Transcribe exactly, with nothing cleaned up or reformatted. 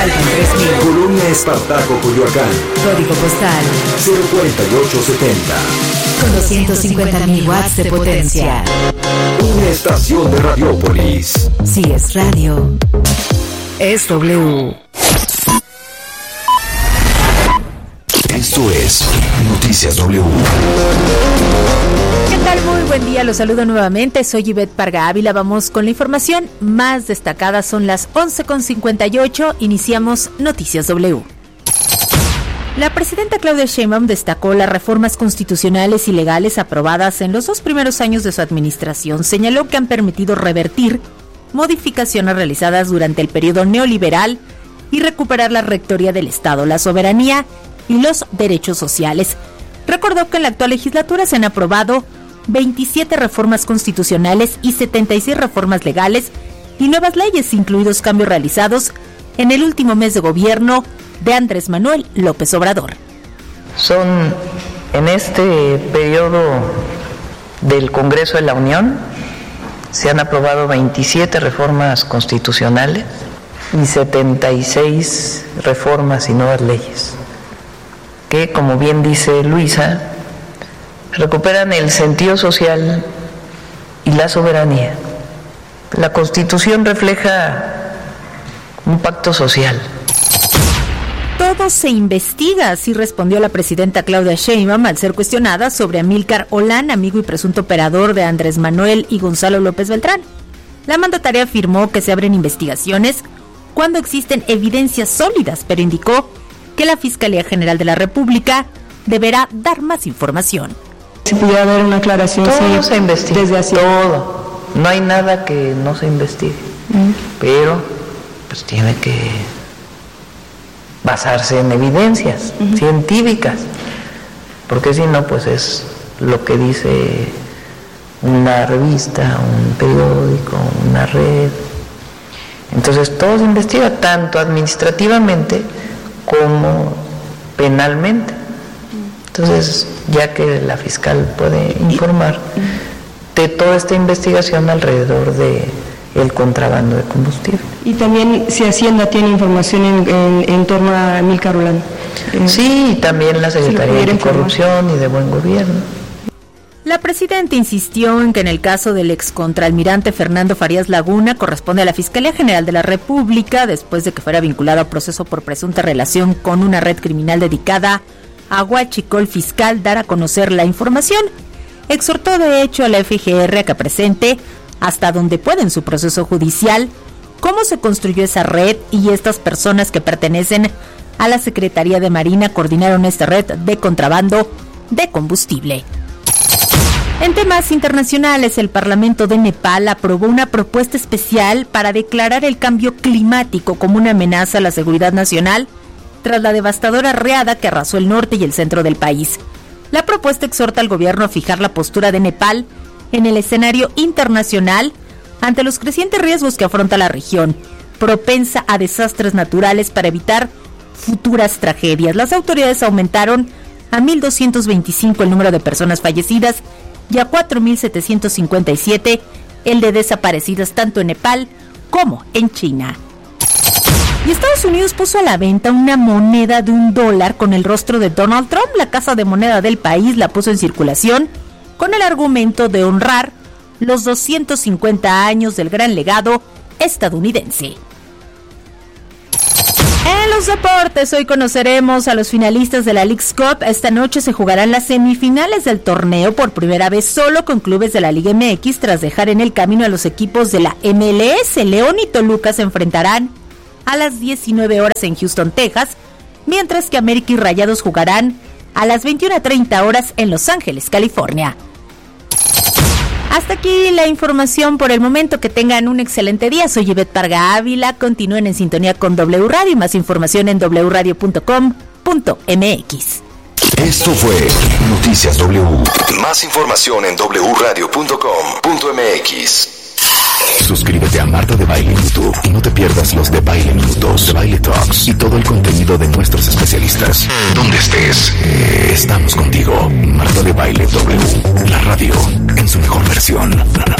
Colonia Espartaco, Coyoacán. Código postal cero cuarenta y ocho setenta. Con doscientos cincuenta mil watts de potencia. Una estación de Radiópolis. Si es radio, es W. Esto es Noticias W. ¿Qué tal? Muy buen día, los saludo nuevamente, soy Ivette Parga Ávila. Vamos con la información más destacada, son las once con cincuenta y ocho, iniciamos Noticias W. La presidenta Claudia Sheinbaum destacó las reformas constitucionales y legales aprobadas en los dos primeros años de su administración. Señaló que han permitido revertir modificaciones realizadas durante el periodo neoliberal y recuperar la rectoría del Estado, la soberanía y los derechos sociales. Recordó que en la actual legislatura se han aprobado veintisiete reformas constitucionales y setenta y seis reformas legales y nuevas leyes, incluidos cambios realizados en el último mes de gobierno de Andrés Manuel López Obrador. Son en este periodo del Congreso de la Unión se han aprobado veintisiete reformas constitucionales y setenta y seis reformas y nuevas leyes que, como bien dice Luisa, recuperan el sentido social y la soberanía. La Constitución refleja un pacto social. Todo se investiga, así respondió la presidenta Claudia Sheinbaum al ser cuestionada sobre Amílcar Olán, amigo y presunto operador de Andrés Manuel y Gonzalo López Beltrán. La mandataria afirmó que se abren investigaciones cuando existen evidencias sólidas, pero indicó que la Fiscalía General de la República deberá dar más información. Si pudiera haber una aclaración. Todo sí, se investiga, desde así. todo. No hay nada que no se investigue, mm. pero pues tiene que basarse en evidencias uh-huh. científicas, porque si no, pues es lo que dice una revista, un periódico, una red. Entonces todo se investiga, tanto administrativamente como penalmente. Entonces, ya que la fiscal puede informar de toda esta investigación alrededor de el contrabando de combustible. Y también si Hacienda tiene información en, en, en torno a Amílcar Olán. Sí, y también la Secretaría si de Corrupción y de Buen Gobierno. La presidenta insistió en que en el caso del excontraalmirante Fernando Farías Laguna corresponde a la Fiscalía General de la República, después de que fuera vinculado a proceso por presunta relación con una red criminal dedicada a huachicol fiscal, dar a conocer la información. Exhortó de hecho a la F G R a que presente, hasta donde pueda en su proceso judicial, cómo se construyó esa red y estas personas que pertenecen a la Secretaría de Marina coordinaron esta red de contrabando de combustible. En temas internacionales, el Parlamento de Nepal aprobó una propuesta especial para declarar el cambio climático como una amenaza a la seguridad nacional tras la devastadora riada que arrasó el norte y el centro del país. La propuesta exhorta al gobierno a fijar la postura de Nepal en el escenario internacional ante los crecientes riesgos que afronta la región, propensa a desastres naturales, para evitar futuras tragedias. Las autoridades aumentaron a mil doscientos veinticinco el número de personas fallecidas y a cuatro mil setecientos cincuenta y siete el de desaparecidas tanto en Nepal como en China. Y Estados Unidos puso a la venta una moneda de un dólar con el rostro de Donald Trump. La Casa de Moneda del país la puso en circulación con el argumento de honrar los doscientos cincuenta años del gran legado estadounidense. En los deportes, hoy conoceremos a los finalistas de la Leagues Cup. Esta noche se jugarán las semifinales del torneo, por primera vez solo con clubes de la Liga M X, tras dejar en el camino a los equipos de la M L S. León y Toluca se enfrentarán a las diecinueve horas en Houston, Texas, mientras que América y Rayados jugarán a las veintiuna treinta horas en Los Ángeles, California. Hasta aquí la información por el momento. Que tengan un excelente día. Soy Ivette Parga Ávila. Continúen en sintonía con W Radio y más información en doble u radio punto com punto m x. Esto fue Noticias W. Más información en doble u radio punto com punto m x. Suscríbete a Marta de Baile en YouTube y no te pierdas los de Baile Minutos, de Baile Talks y todo el contenido de nuestros especialistas. Donde estés, estamos contigo. Marta de Baile W, la radio en su mejor versión.